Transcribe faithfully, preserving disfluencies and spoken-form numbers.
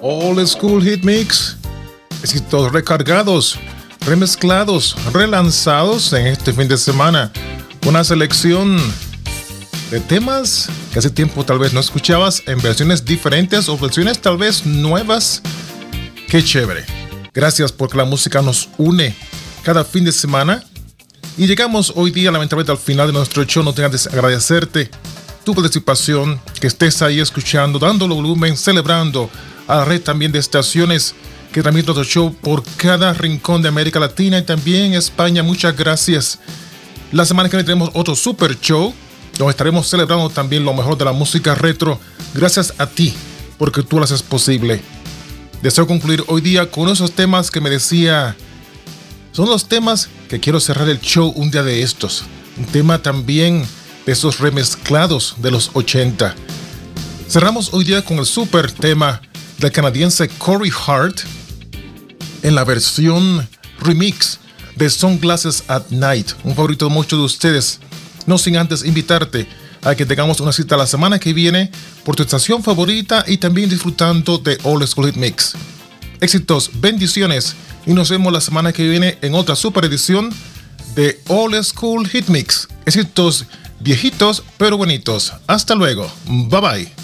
Old School Hit Mix. Éxitos recargados, remezclados, relanzados en este fin de semana. Una selección de temas que hace tiempo tal vez no escuchabas en versiones diferentes o versiones tal vez nuevas. ¡Qué chévere! Gracias porque la música nos une cada fin de semana. Y llegamos hoy día lamentablemente al final de nuestro show. No tengo que agradecerte tu participación, que estés ahí escuchando, dándole volumen, celebrando a la red también de estaciones que transmiten nuestro show por cada rincón de América Latina y también España. Muchas gracias. La semana que viene tenemos otro super show donde estaremos celebrando también lo mejor de la música retro. Gracias a ti, porque tú lo haces posible. Deseo concluir hoy día con esos temas que me decía. Son los temas que quiero cerrar el show un día de estos. Un tema también de esos remezclados de los ochenta. Cerramos hoy día con el super tema del canadiense Corey Hart en la versión remix de Sunglasses at Night, un favorito de muchos de ustedes. No sin antes invitarte a que tengamos una cita la semana que viene por tu estación favorita y también disfrutando de Old School Hit Mix. Éxitos, bendiciones y nos vemos la semana que viene en otra super edición de Old School Hit Mix. Éxitos viejitos pero bonitos. Hasta luego. Bye bye.